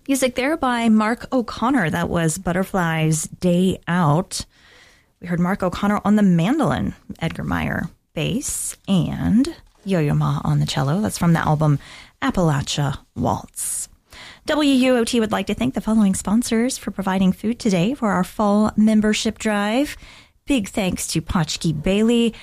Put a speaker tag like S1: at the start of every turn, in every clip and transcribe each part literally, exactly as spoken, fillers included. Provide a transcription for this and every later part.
S1: Music there by Mark O'Connor. That was Butterfly's Day Out. We heard Mark O'Connor on the mandolin, Edgar Meyer bass, and Yo-Yo Ma on the cello. That's from the album Appalachia Waltz. W U O T would like to thank the following sponsors for providing food today for our fall membership drive. Big thanks to Potchki Bailey.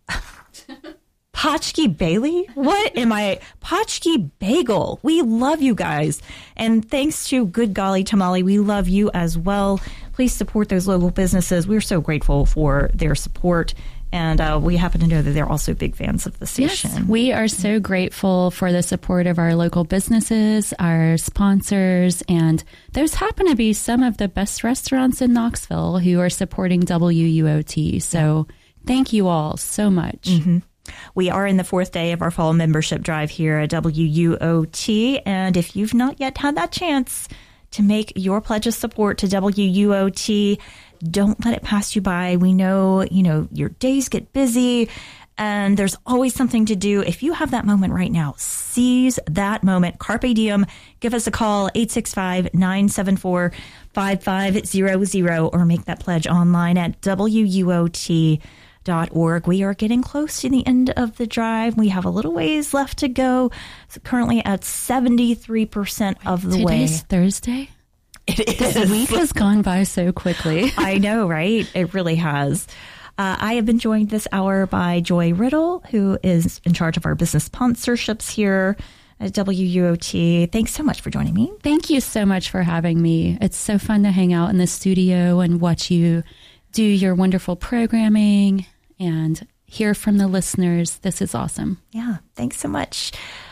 S1: Potchki Bailey? What am I? Potchki Bagel. We love you guys. And thanks to Good Golly Tamale, we love you as well. Please support those local businesses. We're so grateful for their support. And uh, we happen to know that they're also big fans of the station.
S2: Yes, we are so grateful for the support of our local businesses, our sponsors, and those happen to be some of the best restaurants in Knoxville who are supporting W U O T. So thank you all so much.
S1: Mm-hmm. We are in the fourth day of our fall membership drive here at W U O T. And if you've not yet had that chance to make your pledge of support to W U O T, don't let it pass you by. We know, you know, your days get busy and there's always something to do. If you have that moment right now, seize that moment. Carpe diem. Give us a call, eight six five, nine seven four, five five zero zero, or make that pledge online at W U O T dot org. We are getting close to the end of the drive. We have a little ways left to go. So currently at seventy-three percent of the
S2: Today's
S1: way.
S2: Today's Thursday?
S1: It
S2: is. This week has gone by so quickly.
S1: I know, right? It really has. Uh, I have been joined this hour by Joy Riddle, who is in charge of our business sponsorships here at W U O T. Thanks so much for joining me.
S2: Thank you so much for having me. It's so fun to hang out in the studio and watch you do your wonderful programming and hear from the listeners. This is awesome.
S1: Yeah, thanks so much.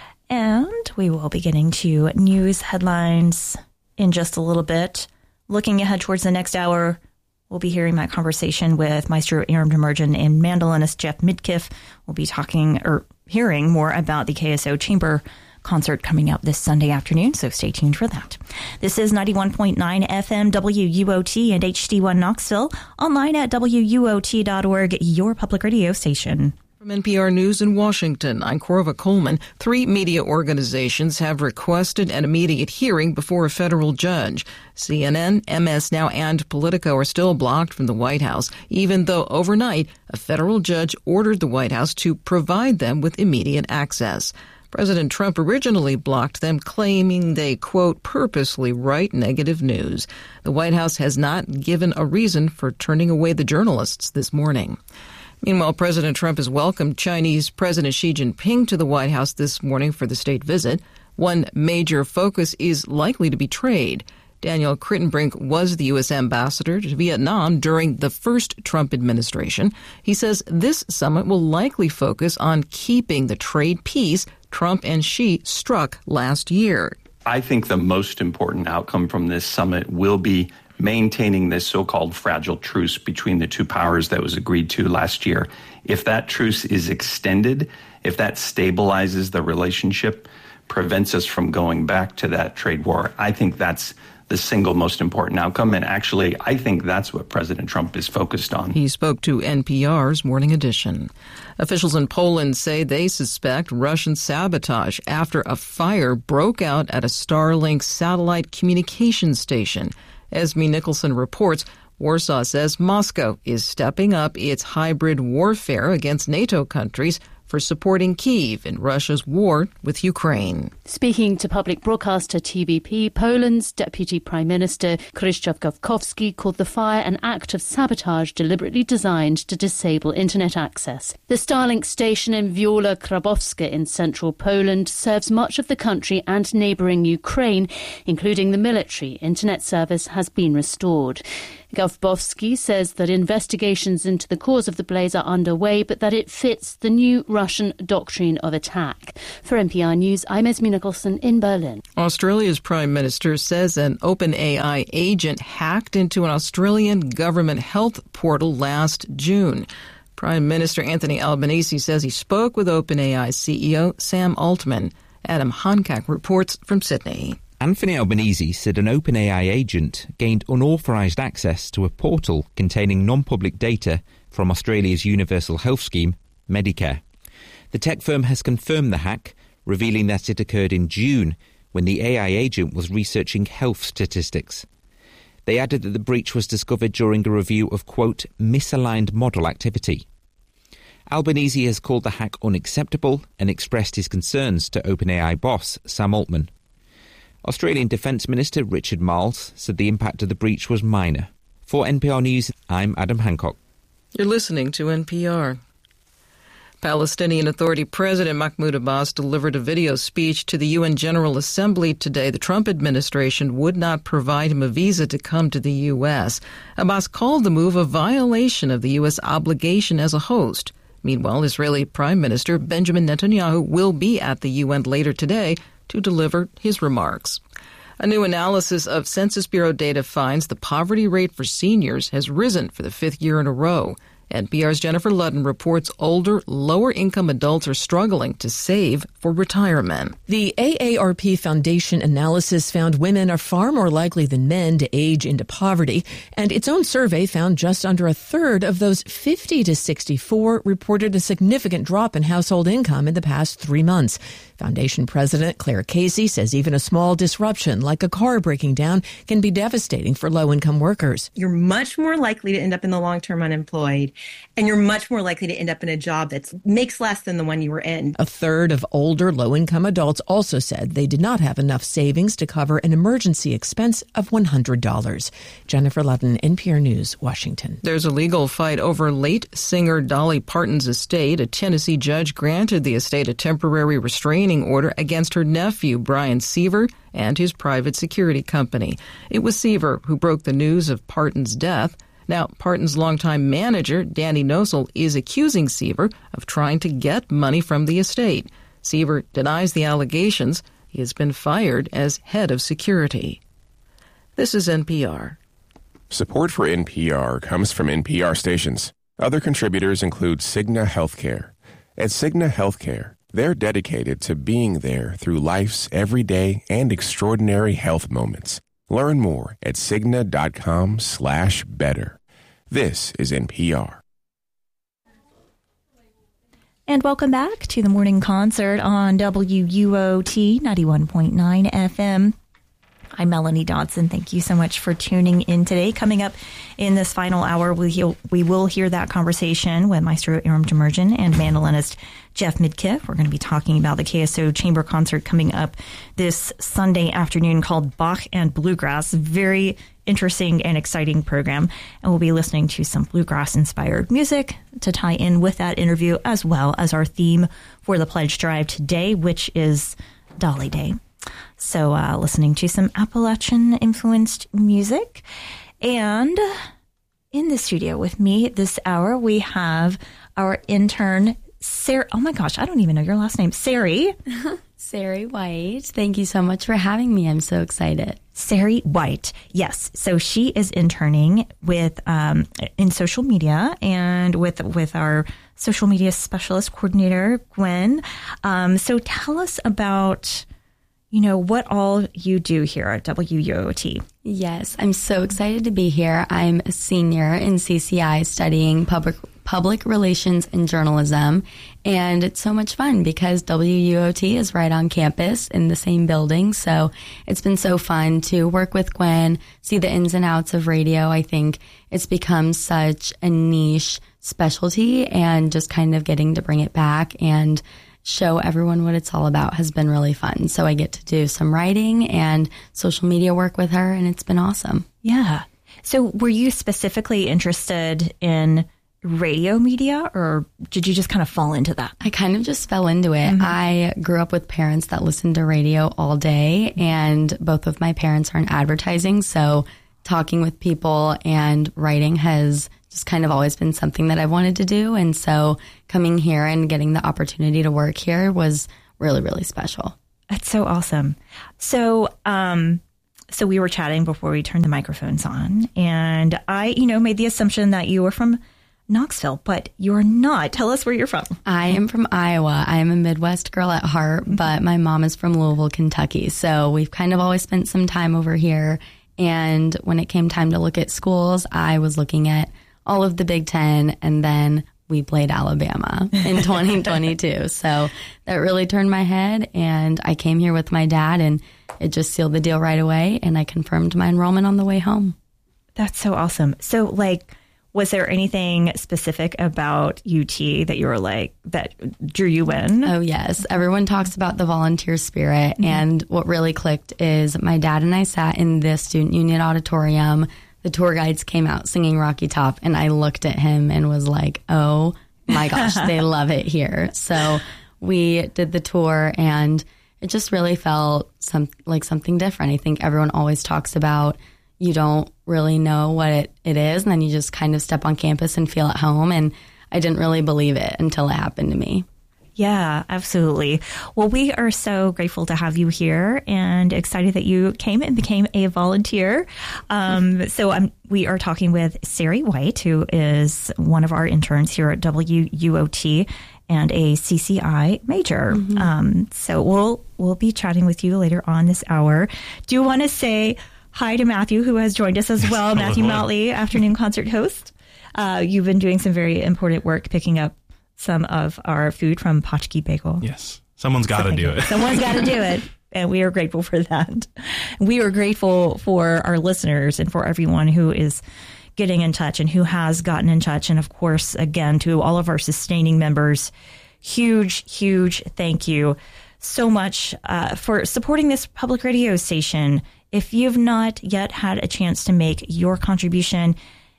S1: And we will be getting to news headlines in just a little bit. Looking ahead towards the next hour, we'll be hearing my conversation with Maestro Aaron Demergen and mandolinist Jeff Midkiff. We'll be talking or hearing more about the K S O Chamber concert coming up this Sunday afternoon, so stay tuned for that. This is ninety-one point nine F M W U O T and H D one Knoxville, online at W U O T dot org, your public radio station.
S3: From N P R News in Washington, I'm Corva Coleman. Three media organizations have requested an immediate hearing before a federal judge. C N N, M S Now, and Politico are still blocked from the White House, even though overnight a federal judge ordered the White House to provide them with immediate access. President Trump originally blocked them, claiming they, quote, purposely write negative news. The White House has not given a reason for turning away the journalists this morning. Meanwhile, President Trump has welcomed Chinese President Xi Jinping to the White House this morning for the state visit. One major focus is likely to be trade. Daniel Crittenbrink was the U S ambassador to Vietnam during the first Trump administration. He says this summit will likely focus on keeping the trade peace Trump and Xi struck last year.
S4: I think the most important outcome from this summit will be maintaining this so-called fragile truce between the two powers that was agreed to last year. If that truce is extended, if that stabilizes the relationship, prevents us from going back to that trade war, I think that's the single most important outcome. And actually, I think that's what President Trump is focused on.
S3: He spoke to N P R's Morning Edition. Officials in Poland say they suspect Russian sabotage after a fire broke out at a Starlink satellite communications station. Esme Nicholson reports Warsaw says Moscow is stepping up its hybrid warfare against NATO countries for supporting Kyiv in Russia's war with Ukraine.
S5: Speaking to public broadcaster T V P, Poland's Deputy Prime Minister Krzysztof Gawkowski called the fire an act of sabotage deliberately designed to disable internet access. The Starlink station in Wiola Krabowska in central Poland serves much of the country and neighbouring Ukraine, including the military. Internet service has been restored. Gawkowski says that investigations into the cause of the blaze are underway, but that it fits the new Russian doctrine of attack. For N P R News, I'm Esme Nicholson in Berlin.
S3: Australia's Prime Minister says an OpenAI agent hacked into an Australian government health portal last June. Prime Minister Anthony Albanese says he spoke with OpenAI C E O Sam Altman. Adam Hancock reports from Sydney.
S6: Anthony Albanese said an OpenAI agent gained unauthorised access to a portal containing non-public data from Australia's universal health scheme, Medicare. The tech firm has confirmed the hack, revealing that it occurred in June when the A I agent was researching health statistics. They added that the breach was discovered during a review of, quote, misaligned model activity. Albanese has called the hack unacceptable and expressed his concerns to OpenAI boss Sam Altman. Australian Defence Minister Richard Marles said the impact of the breach was minor. For N P R News, I'm Adam Hancock.
S3: You're listening to N P R. Palestinian Authority President Mahmoud Abbas delivered a video speech to the U N General Assembly today. The Trump administration would not provide him a visa to come to the U S. Abbas called the move a violation of the U S obligation as a host. Meanwhile, Israeli Prime Minister Benjamin Netanyahu will be at the U N later today to deliver his remarks. A new analysis of Census Bureau data finds the poverty rate for seniors has risen for the fifth year in a row. N P R's Jennifer Ludden reports older, lower-income adults are struggling to save for retirement.
S7: The A A R P Foundation analysis found women are far more likely than men to age into poverty, and its own survey found just under a third of those fifty to sixty-four reported a significant drop in household income in the past three months. Foundation President Claire Casey says even a small disruption, like a car breaking down, can be devastating for low-income workers.
S8: You're much more likely to end up in the long-term unemployed, and you're much more likely to end up in a job that makes less than the one you were in.
S7: A third of older low-income adults also said they did not have enough savings to cover an emergency expense of one hundred dollars. Jennifer Ludden, N P R News, Washington.
S3: There's a legal fight over late singer Dolly Parton's estate. A Tennessee judge granted the estate a temporary restraining order against her nephew, Brian Seaver, and his private security company. It was Seaver who broke the news of Parton's death. Now, Parton's longtime manager, Danny Nosel, is accusing Seaver of trying to get money from the estate. Seaver denies the allegations. He has been fired as head of security. This is N P R.
S9: Support for N P R comes from N P R stations. Other contributors include Cigna Healthcare. At Cigna Healthcare, they're dedicated to being there through life's everyday and extraordinary health moments. Learn more at Cigna.com slash better. This is N P R.
S1: And welcome back to the morning concert on W U O T ninety-one point nine F M. I'm Melanie Dodson. Thank you so much for tuning in today. Coming up in this final hour, we, we will hear that conversation with Maestro Aram Demerjen and mandolinist Jeff Midkiff. We're going to be talking about the K S O Chamber concert coming up this Sunday afternoon called Bach and Bluegrass. Very interesting and exciting program. And we'll be listening to some bluegrass-inspired music to tie in with that interview, as well as our theme for the Pledge Drive today, which is Dolly Day. So uh, listening to some Appalachian-influenced music. And in the studio with me this hour, we have our intern, Sarah. Oh my gosh, I don't even know your last name. Sari.
S10: Sari White. Thank you so much for having me. I'm so excited.
S1: Sari White. Yes. So she is interning with um, in social media and with with our social media specialist coordinator, Gwen. Um, so tell us about, you know, what all you do here at W U O T.
S10: Yes, I'm so excited to be here. I'm a senior in C C I studying public public relations and journalism. And it's so much fun because W U O T is right on campus in the same building. So it's been so fun to work with Gwen, see the ins and outs of radio. I think it's become such a niche specialty, and just kind of getting to bring it back and show everyone what it's all about has been really fun. So I get to do some writing and social media work with her, and it's been awesome.
S1: Yeah. So were you specifically interested in radio media, or did you just kind of fall into that?
S10: I kind of just fell into it. Mm-hmm. I grew up with parents that listened to radio all day, and both of my parents are in advertising. So talking with people and writing has just kind of always been something that I've wanted to do. And so coming here and getting the opportunity to work here was really, really special.
S1: That's so awesome. So, um, so we were chatting before we turned the microphones on, and I, you know, made the assumption that you were from Knoxville, but you're not. Tell us where you're from.
S10: I am from Iowa. I am a Midwest girl at heart, but my mom is from Louisville, Kentucky. So we've kind of always spent some time over here. And when it came time to look at schools, I was looking at all of the Big Ten, and then we played Alabama in twenty twenty-two. So that really turned my head, and I came here with my dad, and it just sealed the deal right away, and I confirmed my enrollment on the way home.
S1: That's so awesome. So, like, was there anything specific about U T that you were like, that drew you in?
S10: Oh, yes. Everyone talks about the volunteer spirit. Mm-hmm. And what really clicked is my dad and I sat in the Student Union auditorium. The tour guides came out singing Rocky Top, and I looked at him and was like, oh my gosh, they love it here. So we did the tour, and it just really felt some like something different. I think everyone always talks about you don't really know what it, it is, and then you just kind of step on campus and feel at home. And I didn't really believe it until it happened to me.
S1: Yeah, absolutely. Well, we are so grateful to have you here and excited that you came and became a volunteer. Um, so um, we are talking with Sari White, who is one of our interns here at W U O T and a C C I major. Mm-hmm. Um, so we'll we'll be chatting with you later on this hour. Do you want to say hi to Matthew, who has joined us as well? Matthew Motley, afternoon concert host. Uh, you've been doing some very important work picking up some of our food from Potchki Bagel.
S11: Yes. Someone's got to do it.
S1: Someone's got to do it. And we are grateful for that. We are grateful for our listeners and for everyone who is getting in touch and who has gotten in touch. And of course, again, to all of our sustaining members, huge, huge thank you so much uh, for supporting this public radio station. If you've not yet had a chance to make your contribution,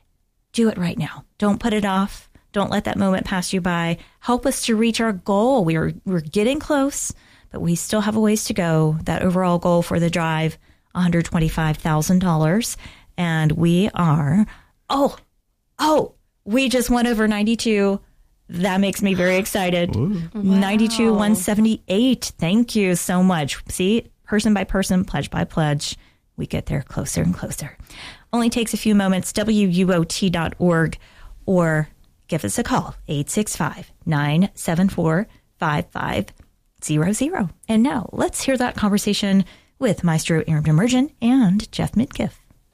S1: do it right now. Don't put it off. Don't let that moment pass you by. Help us to reach our goal. We are, we're getting close, but we still have a ways to go. That overall goal for the drive, one hundred twenty-five thousand dollars. And we are, oh, oh, we just went over ninety-two. That makes me very excited. Wow. ninety-two, one seventy-eight. Thank you so much. See, person by person, pledge by pledge, we get there closer and closer. Only takes a few moments. W U O T dot org, or give us a call, eight six five, nine seven four, five five zero zero. And now let's hear that conversation with Maestro Aram Demerjian and Jeff Midkiff.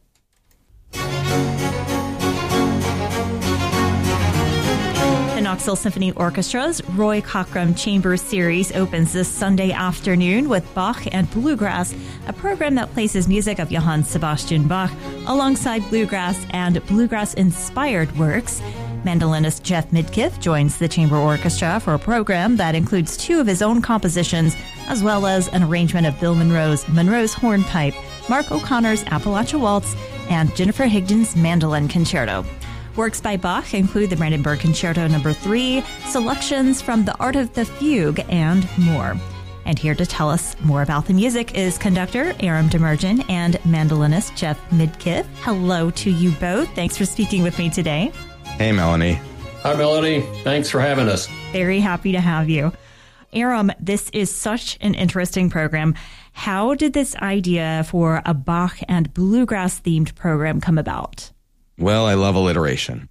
S1: The Knoxville Symphony Orchestra's Roy Cockrum Chamber Series opens this Sunday afternoon with Bach and Bluegrass, a program that places music of Johann Sebastian Bach alongside bluegrass and bluegrass-inspired works. Mandolinist Jeff Midkiff joins the Chamber Orchestra for a program that includes two of his own compositions, as well as an arrangement of Bill Monroe's Monroe's Hornpipe, Mark O'Connor's Appalachia Waltz, and Jennifer Higdon's Mandolin Concerto. Works by Bach include the Brandenburg Concerto Number three, selections from The Art of the Fugue, and more. And here to tell us more about the music is conductor Aram Demerjian and mandolinist Jeff Midkiff. Hello to you both. Thanks for speaking with me today.
S12: Hey, Melanie.
S13: Hi, Melanie. Thanks for having us.
S1: Very happy to have you. Aram, this is such an interesting program. How did this idea for a Bach and bluegrass-themed program come about?
S12: Well, I love alliteration.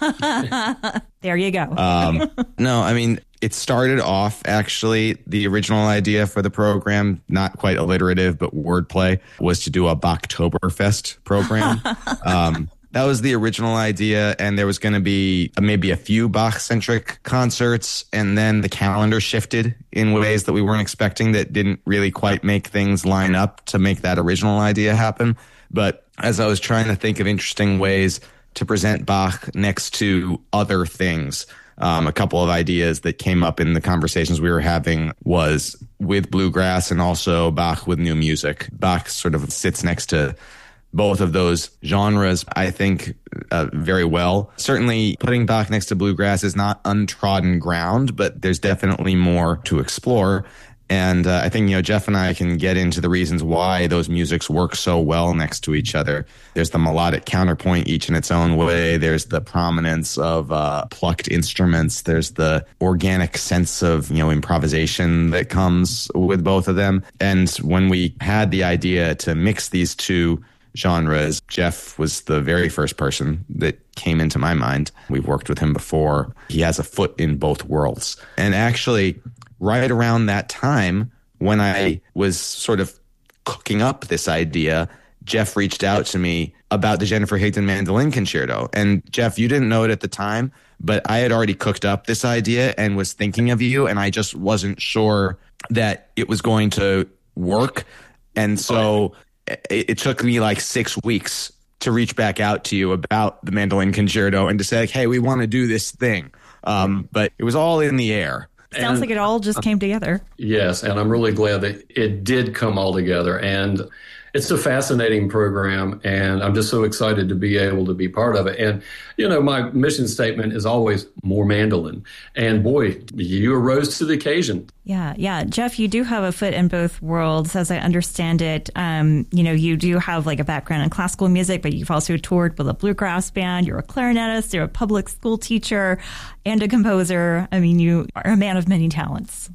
S1: There you go.
S12: um, no, I mean, it started off, actually, the original idea for the program, not quite alliterative, but wordplay, was to do a Bachtoberfest program. um, that was the original idea, and there was going to be maybe a few Bach-centric concerts, and then the calendar shifted in ways that we weren't expecting that didn't really quite make things line up to make that original idea happen. But as I was trying to think of interesting ways to present Bach next to other things, um, a couple of ideas that came up in the conversations we were having was with bluegrass and also Bach with new music. Bach sort of sits next to both of those genres, I think, uh, very well. Certainly, putting Bach next to bluegrass is not untrodden ground, but there's definitely more to explore. And uh, I think, you know, Jeff and I can get into the reasons why those musics work so well next to each other. There's the melodic counterpoint, each in its own way. There's the prominence of uh, plucked instruments. There's the organic sense of, you know, improvisation that comes with both of them. And when we had the idea to mix these two genres, Jeff was the very first person that came into my mind. We've worked with him before. He has a foot in both worlds. And actually, right around that time, when I was sort of cooking up this idea, Jeff reached out to me about the Jennifer Higdon Mandolin Concerto. And Jeff, you didn't know it at the time, but I had already cooked up this idea and was thinking of you, and I just wasn't sure that it was going to work. And so it, it took me like six weeks to reach back out to you about the mandolin concerto and to say, like, hey, we want to do this thing. Um, but it was all in the air.
S1: Sounds
S13: And-
S1: like it all just came together.
S13: Yes, and I'm really glad that it did come all together. And it's a fascinating program, and I'm just so excited to be able to be part of it. And, you know, my mission statement is always more mandolin. And boy, you arose to the occasion.
S1: Yeah, yeah. Jeff, you do have a foot in both worlds, as I understand it. Um, you know, you do have like a background in classical music, but you've also toured with a bluegrass band. You're a clarinetist, you're a public school teacher, and a composer. I mean, you are a man of many talents.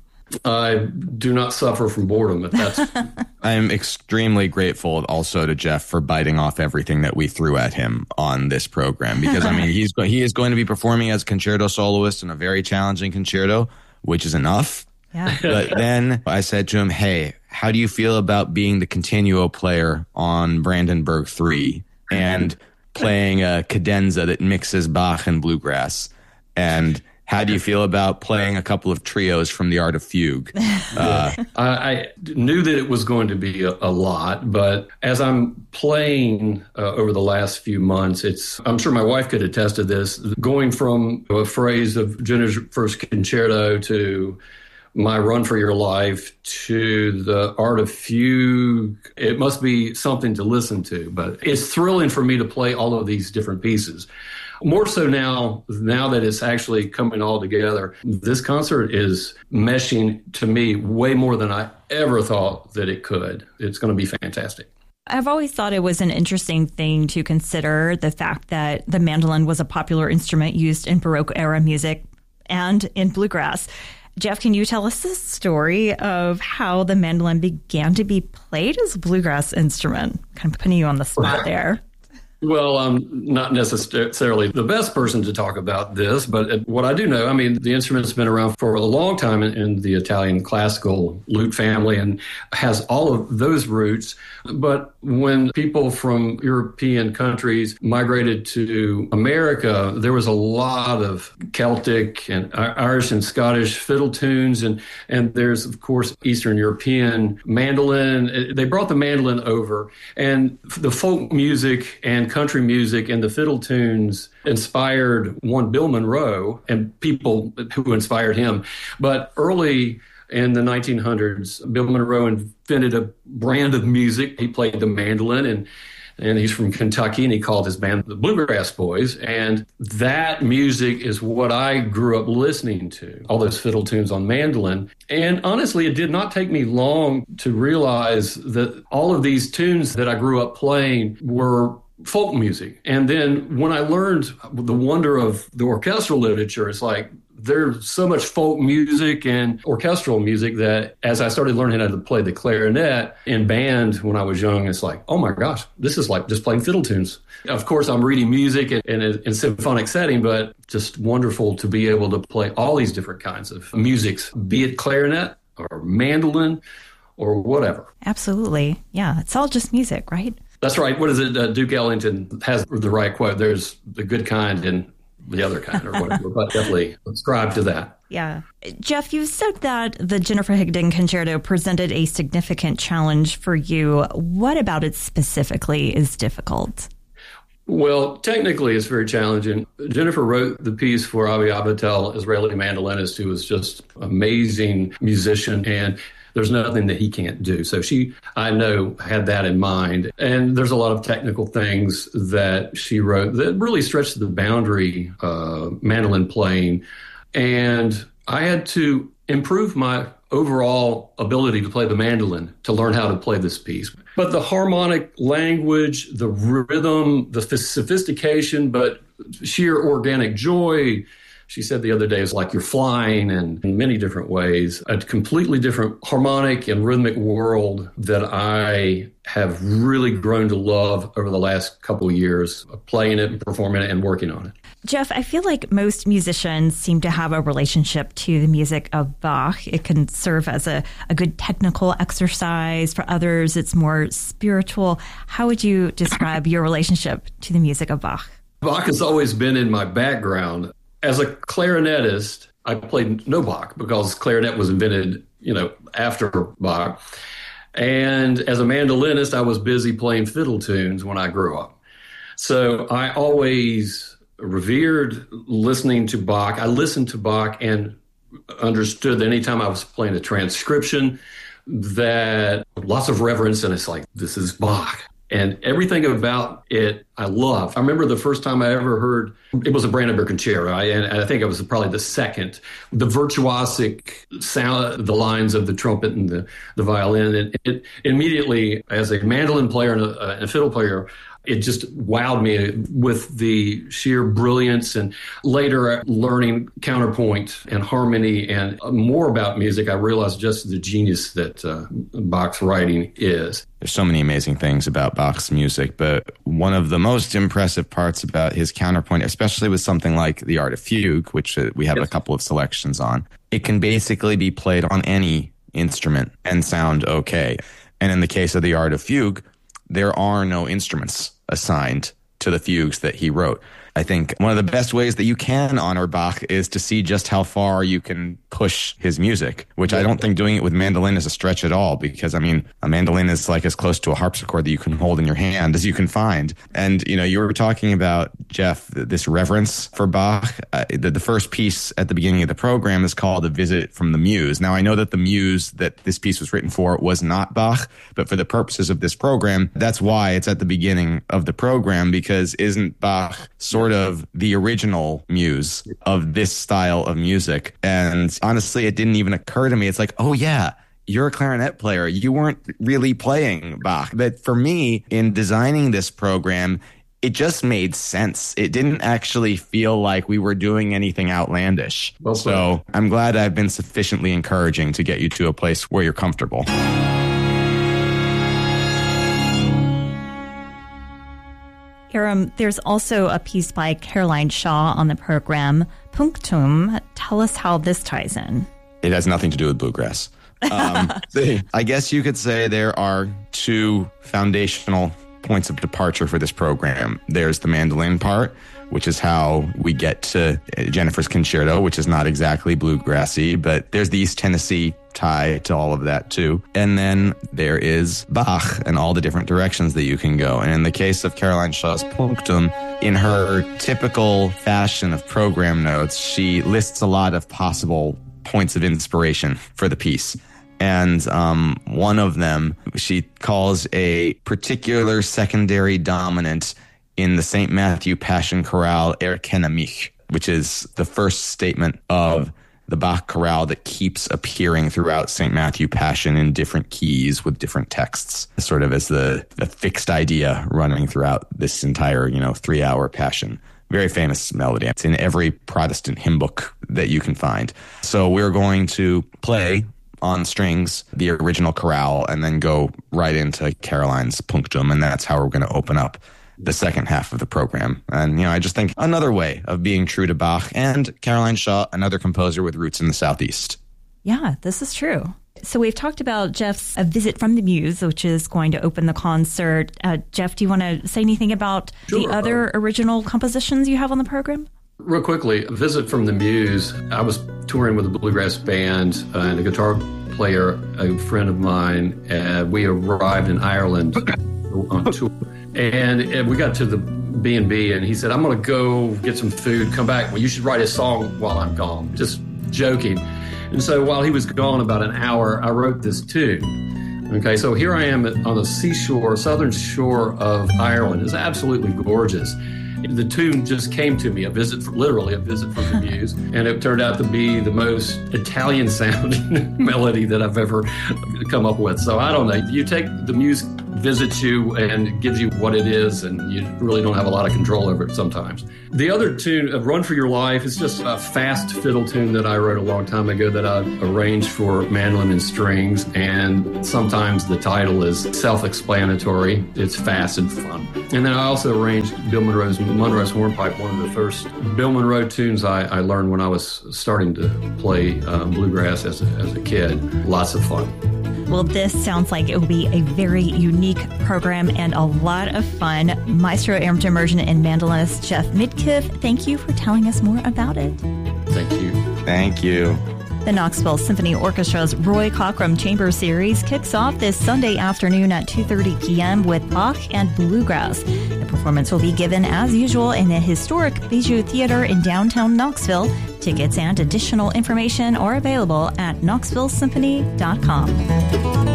S13: I do not suffer from boredom, if that's...
S12: I'm extremely grateful also to Jeff for biting off everything that we threw at him on this program, because I mean, he's go- he is going to be performing as a concerto soloist in a very challenging concerto, which is enough.
S1: Yeah.
S12: But then I said to him, hey, how do you feel about being the continuo player on Brandenburg three and playing a cadenza that mixes Bach and bluegrass? And how do you feel about playing a couple of trios from The Art of Fugue? Uh,
S13: I, I knew that it was going to be a, a lot, but as I'm playing uh, over the last few months, it's, I'm sure my wife could attest to this, going from a phrase of Jenner's first concerto to My Run for Your Life to The Art of Fugue. It must be something to listen to, but it's thrilling for me to play all of these different pieces. More so now, now that it's actually coming all together, this concert is meshing to me way more than I ever thought that it could. It's going to be fantastic.
S1: I've always thought it was an interesting thing to consider, the fact that the mandolin was a popular instrument used in Baroque era music and in bluegrass. Jeff, can you tell us the story of how the mandolin began to be played as a bluegrass instrument? Kind of putting you on the spot there.
S13: Well, I'm not necessarily the best person to talk about this, but what I do know, I mean, the instrument's been around for a long time in, in the Italian classical lute family and has all of those roots. But when people from European countries migrated to America, there was a lot of Celtic and Irish and Scottish fiddle tunes. And, and there's, of course, Eastern European mandolin. They brought the mandolin over, and the folk music and country music and the fiddle tunes inspired one Bill Monroe and people who inspired him. But early in the nineteen hundreds, Bill Monroe invented a brand of music. He played the mandolin, and and he's from Kentucky, and he called his band the Bluegrass Boys. And that music is what I grew up listening to, all those fiddle tunes on mandolin. And honestly, it did not take me long to realize that all of these tunes that I grew up playing were folk music. And then when I learned the wonder of the orchestral literature, it's like there's so much folk music and orchestral music that as I started learning how to play the clarinet in band when I was young, it's like, oh my gosh, this is like just playing fiddle tunes. Of course, I'm reading music in, in a in symphonic setting, but just wonderful to be able to play all these different kinds of musics, be it clarinet or mandolin or whatever.
S1: Absolutely. Yeah, it's all just music, right?
S13: That's right. What is it? Uh, Duke Ellington has the right quote. There's the good kind and the other kind or whatever, but definitely subscribe to that.
S1: Yeah. Jeff, you said that the Jennifer Higdon Concerto presented a significant challenge for you. What about it specifically is difficult?
S13: Well, technically, it's very challenging. Jennifer wrote the piece for Avi Abatel, Israeli mandolinist, who was just an amazing musician, and there's nothing that he can't do. So she, I know, had that in mind. And there's a lot of technical things that she wrote that really stretched the boundary, uh, mandolin playing. And I had to improve my overall ability to play the mandolin to learn how to play this piece. But the harmonic language, the rhythm, the sophistication, but sheer organic joy, she said the other day, is like you're flying in, in many different ways, a completely different harmonic and rhythmic world that I have really grown to love over the last couple of years of playing it and performing it and working on it.
S1: Jeff, I feel like most musicians seem to have a relationship to the music of Bach. It can serve as a, a good technical exercise. For others, it's more spiritual. How would you describe your relationship to the music of Bach?
S13: Bach has always been in my background. As a clarinetist, I played no Bach because clarinet was invented, you know, after Bach. And as a mandolinist, I was busy playing fiddle tunes when I grew up. So I always revered listening to Bach. I listened to Bach and understood that anytime I was playing a transcription, that lots of reverence, and it's like, this is Bach. And everything about it, I love. I remember the first time I ever heard, it was a Brandenburg Concerto, and I think it was probably the second, the virtuosic sound, the lines of the trumpet and the, the violin. And it immediately, as a mandolin player and a, and a fiddle player, it just wowed me with the sheer brilliance, and later learning counterpoint and harmony and more about music, I realized just the genius that uh, Bach's writing is.
S12: There's so many amazing things about Bach's music, but one of the most impressive parts about his counterpoint, especially with something like the Art of Fugue, which uh, we have yes. a couple of selections on, it can basically be played on any instrument and sound okay. And in the case of the Art of Fugue, there are no instruments assigned to the fugues that he wrote. I think one of the best ways that you can honor Bach is to see just how far you can push his music, which I don't think doing it with mandolin is a stretch at all, because, I mean, a mandolin is like as close to a harpsichord that you can hold in your hand as you can find. And, you know, you were talking about, Jeff, this reverence for Bach. Uh, the, the first piece at the beginning of the program is called A Visit from the Muse. Now, I know that the Muse that this piece was written for was not Bach, but for the purposes of this program, that's why it's at the beginning of the program, because isn't Bach sort of the original muse of this style of music? And honestly, it didn't even occur to me. It's like, oh yeah, you're a clarinet player. You weren't really playing Bach. But for me, in designing this program, it just made sense. It didn't actually feel like we were doing anything outlandish. Well, so I'm glad I've been sufficiently encouraging to get you to a place where you're comfortable.
S1: Aram, there's also a piece by Caroline Shaw on the program, Punctum. Tell us how this ties in.
S12: It has nothing to do with bluegrass. Um, I guess you could say there are two foundational points of departure for this program. There's the mandolin part, which is how we get to Jennifer's Concerto, which is not exactly bluegrassy, but there's the East Tennessee tie to all of that too. And then there is Bach and all the different directions that you can go. And in the case of Caroline Shaw's Punctum, in her typical fashion of program notes, she lists a lot of possible points of inspiration for the piece. And um, one of them she calls a particular secondary dominant in the Saint Matthew Passion Chorale, Erkenne mich, which is the first statement of the Bach chorale that keeps appearing throughout Saint Matthew Passion in different keys with different texts, sort of as the, the fixed idea running throughout this entire, you know, three-hour Passion. Very famous melody. It's in every Protestant hymn book that you can find. So we're going to play on strings the original chorale and then go right into Caroline's Punctum, and that's how we're going to open up the second half of the program. And, you know, I just think another way of being true to Bach and Caroline Shaw, another composer with roots in the Southeast.
S1: Yeah, this is true. So we've talked about Jeff's A Visit from the Muse, which is going to open the concert. Uh, Jeff, do you want to say anything about sure. the other original compositions you have on the program?
S13: Real quickly, A Visit from the Muse. I was touring with a bluegrass band uh, and a guitar player, a friend of mine. Uh, we arrived in Ireland on tour. And, and we got to the B and B, and he said, I'm going to go get some food, come back. Well, you should write a song while I'm gone. Just joking. And so while he was gone about an hour, I wrote this tune. Okay, so here I am on the seashore, southern shore of Ireland. It's absolutely gorgeous. The tune just came to me, a visit, from, literally a visit from the Muse, and it turned out to be the most Italian-sounding melody that I've ever come up with. So I don't know. You take the Muse visits you and gives you what it is, and you really don't have a lot of control over it sometimes. The other tune, Run for Your Life, is just a fast fiddle tune that I wrote a long time ago that I arranged for mandolin and strings, and sometimes the title is self-explanatory. It's fast and fun. And then I also arranged Bill Monroe's Monroe's Hornpipe, one of the first Bill Monroe tunes I, I learned when I was starting to play uh, bluegrass as a, as a kid. Lots of fun.
S1: Well, this sounds like it will be a very unique program and a lot of fun. Maestro Amateur Immersion and mandolinist Jeff Midkiff, thank you for telling us more about it.
S13: Thank you.
S12: Thank you.
S1: The Knoxville Symphony Orchestra's Roy Cockrum Chamber Series kicks off this Sunday afternoon at two thirty p.m. with Bach and Bluegrass. The performance will be given as usual in the historic Bijou Theater in downtown Knoxville. Tickets and additional information are available at knoxville symphony dot com.